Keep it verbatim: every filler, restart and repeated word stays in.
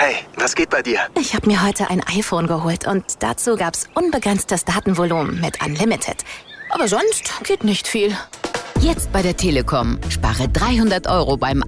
Hey, was geht bei dir? Ich habe mir heute ein iPhone geholt und dazu gab's unbegrenztes Datenvolumen mit Unlimited. Aber sonst geht nicht viel. Jetzt bei der Telekom. Spare dreihundert Euro beim